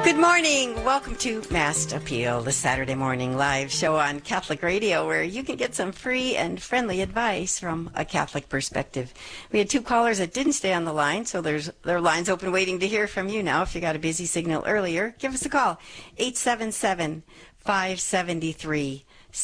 Good morning. Welcome to Mass Appeal, the Saturday morning live show on Catholic Radio, where you can get some free and friendly advice from a Catholic perspective. We had two callers that didn't stay on the line, so there are lines open waiting to hear from you now. If you got a busy signal earlier, give us a call. 877-573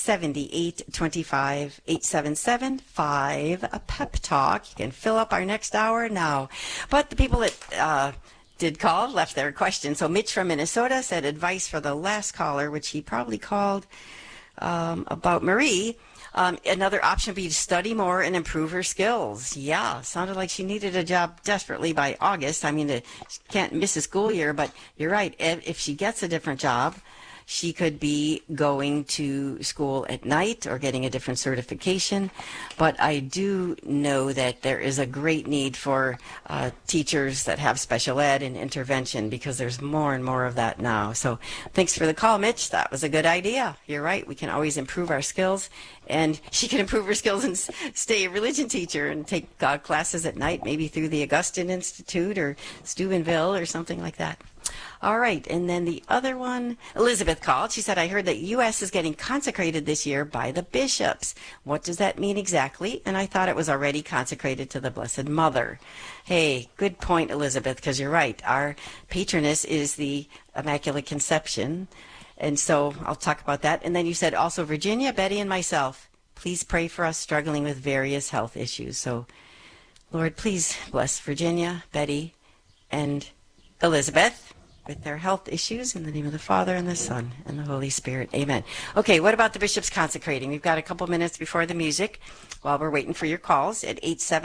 7825 877-5 a pep talk. You can fill up our next hour now. But the people that did call left their question. So Mitch from Minnesota said advice for the last caller, which he probably called about Marie. Another option would be to study more and improve her skills. Yeah, sounded like she needed a job desperately by August. I mean, she can't miss a school year, but you're right. If she gets a different job, she could be going to school at night or getting a different certification. But I do know that there is a great need for teachers that have special ed and intervention, because there's more and more of that now. So thanks for the call, Mitch. That was a good idea. You're right. We can always improve our skills. And she can improve her skills and stay a religion teacher and take classes at night, maybe through the Augustine Institute or Steubenville or something like that. All right, and then the other one, Elizabeth called. She said, I heard that U.S. is getting consecrated this year by the bishops. What does that mean exactly? And I thought it was already consecrated to the Blessed Mother. Hey, good point, Elizabeth, because you're right. Our patroness is the Immaculate Conception. And so I'll talk about that. And then you said also, Virginia, Betty, and myself, please pray for us struggling with various health issues. So, Lord, please bless Virginia, Betty, and Elizabeth with their health issues, in the name of the Father and the Son and the Holy Spirit. Amen. Okay, what about the bishops consecrating? We've got a couple minutes before the music while we're waiting for your calls at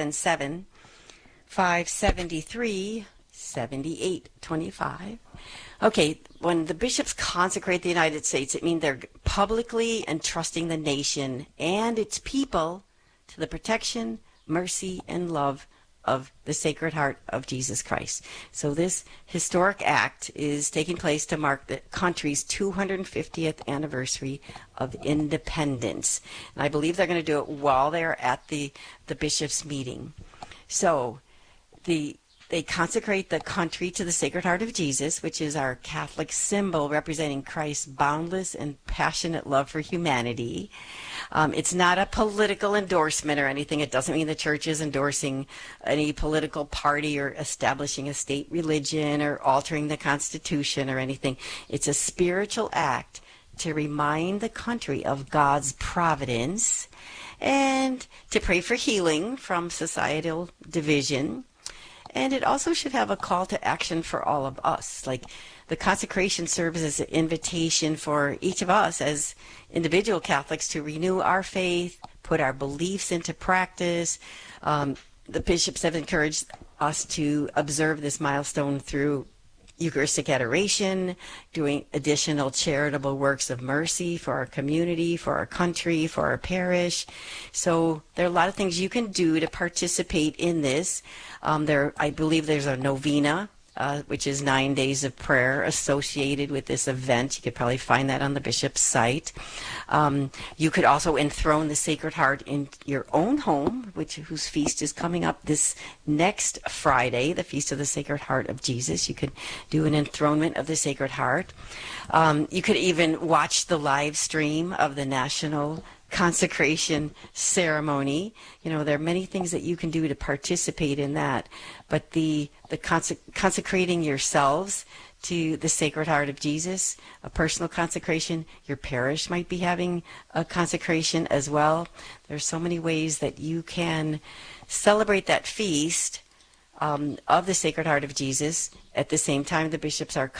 877-573-7825. Okay, when the bishops consecrate the United States, it means they're publicly entrusting the nation and its people to the protection, mercy, and love of the Sacred Heart of Jesus Christ. So this historic act is taking place to mark the country's 250th anniversary of independence. And I believe they're going to do it while they're at the bishops' meeting. So they consecrate the country to the Sacred Heart of Jesus, which is our Catholic symbol representing Christ's boundless and passionate love for humanity. It's not a political endorsement or anything. It doesn't mean the church is endorsing any political party or establishing a state religion or altering the Constitution or anything. It's a spiritual act to remind the country of God's providence and to pray for healing from societal division. And it also should have a call to action for all of us. Like the consecration serves as an invitation for each of us as individual Catholics to renew our faith, put our beliefs into practice. The bishops have encouraged us to observe this milestone through Eucharistic adoration, doing additional charitable works of mercy for our community, for our country, for our parish. So there are a lot of things you can do to participate in this. I believe there's a novena, which is 9 days of prayer associated with this event. You could probably find that on the bishop's site. You could also enthrone the Sacred Heart in your own home, whose feast is coming up this next Friday, the Feast of the Sacred Heart of Jesus. You could do an enthronement of the Sacred Heart. You could even watch the live stream of the National Consecration ceremony. You know, there are many things that you can do to participate in that, but the consecrating yourselves to the Sacred Heart of Jesus, a personal consecration. Your parish might be having a consecration as well. There's so many ways that you can celebrate that feast of the Sacred Heart of Jesus. At the same time, the bishops are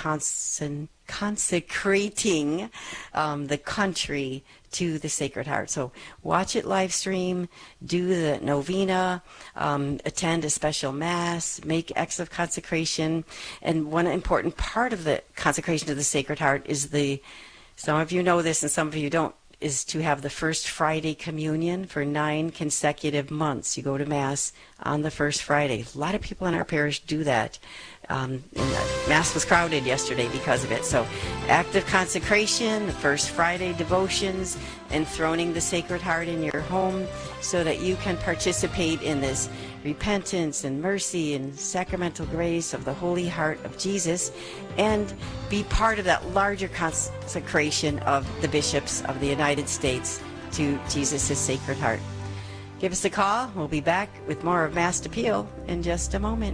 consecrating the country to the Sacred Heart. So watch it live stream, do the novena, attend a special mass, make acts of consecration. And one important part of the consecration to the Sacred Heart is some of you know this and some of you don't, is to have the First Friday communion for 9 consecutive months. You go to Mass on the first Friday. A lot of people in our parish do that. And Mass was crowded yesterday because of it. So active consecration, the First Friday devotions, enthroning the Sacred Heart in your home so that you can participate in this repentance and mercy and sacramental grace of the Holy Heart of Jesus, and be part of that larger consecration of the bishops of the United States to Jesus' Sacred Heart. Give us a call. We'll be back with more of Mass Appeal in just a moment.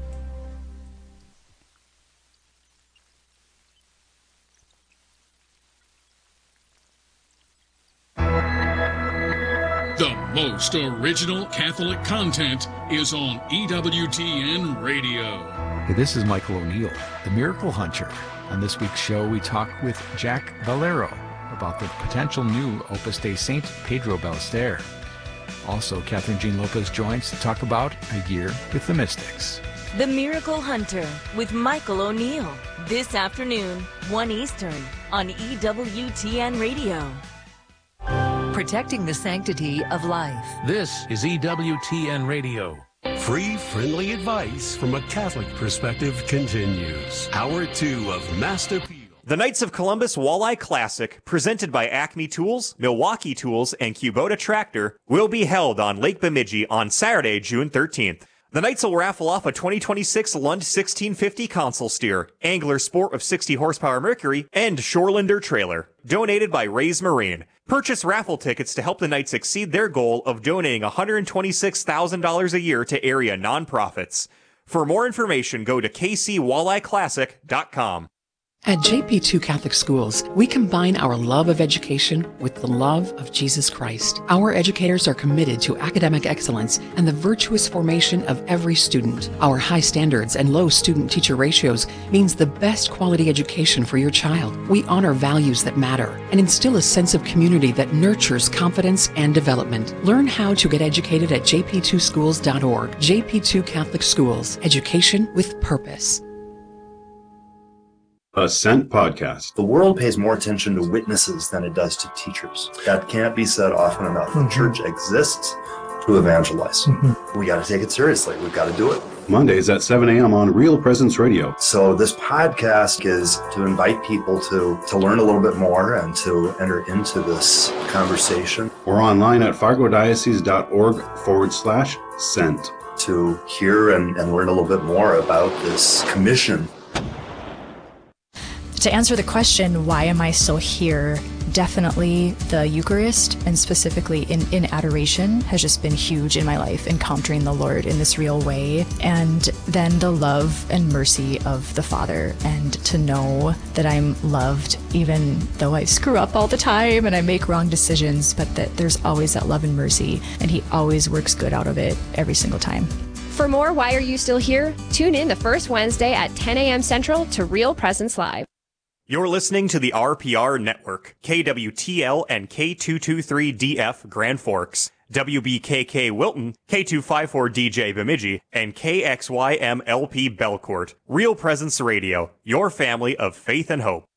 The most original Catholic content is on EWTN Radio. Hey, this is Michael O'Neill, the Miracle Hunter. On this week's show, we talk with Jack Valero about the potential new Opus Dei Saint Pedro Ballester. Also, Catherine Jean Lopez joins to talk about A Year with the Mystics. The Miracle Hunter with Michael O'Neill. This afternoon, 1 Eastern, on EWTN Radio. Protecting the sanctity of life. This is EWTN Radio. Free, friendly advice from a Catholic perspective continues. Hour 2 of Mass Appeal. The Knights of Columbus Walleye Classic, presented by Acme Tools, Milwaukee Tools, and Kubota Tractor, will be held on Lake Bemidji on Saturday, June 13th. The Knights will raffle off a 2026 Lund 1650 console steer, Angler Sport of 60 horsepower Mercury, and Shorelander trailer, donated by Rays Marine. Purchase raffle tickets to help the Knights exceed their goal of donating $126,000 a year to area nonprofits. For more information, go to kcwalleyeclassic.com. At JP2 Catholic Schools, we combine our love of education with the love of Jesus Christ. Our educators are committed to academic excellence and the virtuous formation of every student. Our high standards and low student-teacher ratios means the best quality education for your child. We honor values that matter and instill a sense of community that nurtures confidence and development. Learn how to get educated at jp2schools.org. JP2 Catholic Schools, education with purpose. A Sent Podcast. The world pays more attention to witnesses than it does to teachers. That can't be said often enough. The church exists to evangelize. We got to take it seriously. We've got to do it. Mondays at 7 a.m. on Real Presence Radio. So this podcast is to invite people to learn a little bit more and to enter into this conversation. Or online at fargodioceses.org/sent. To hear and learn a little bit more about this commission. To answer the question, why am I still here? Definitely the Eucharist, and specifically in adoration, has just been huge in my life, encountering the Lord in this real way. And then the love and mercy of the Father, and to know that I'm loved even though I screw up all the time and I make wrong decisions, but that there's always that love and mercy, and He always works good out of it every single time. For more Why Are You Still Here? Tune in the first Wednesday at 10 a.m. Central to Real Presence Live. You're listening to the RPR Network, KWTL and K223DF Grand Forks, WBKK Wilton, K254DJ Bemidji, and KXYMLP Belcourt. Real Presence Radio, your family of faith and hope.